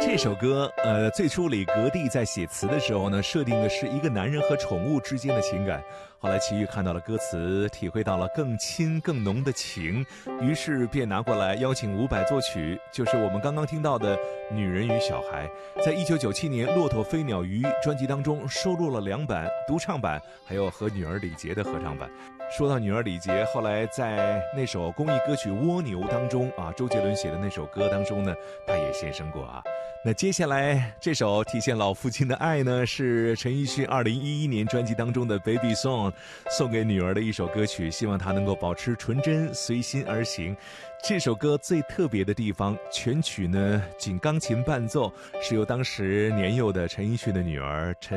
这首歌，最初李格弟在写词的时候呢，设定的是一个男人和宠物之间的情感。后来齐豫看到了歌词，体会到了更亲更浓的情，于是便拿过来邀请伍佰作曲，就是我们刚刚听到的《女人与小孩》。在1997年《骆驼飞鸟鱼》专辑当中收录了2版，独唱版，还有和女儿李洁的合唱版。说到女儿李洁，后来在那首公益歌曲《蜗牛》当中啊，周杰伦写的那首歌当中呢，她也现身过啊。那接下来这首体现老父亲的爱呢，是陈奕迅2011年专辑当中的 Baby Song， 送给女儿的一首歌曲，希望她能够保持纯真，随心而行。这首歌最特别的地方，全曲呢仅钢琴伴奏，是由当时年幼的陈奕迅的女儿陈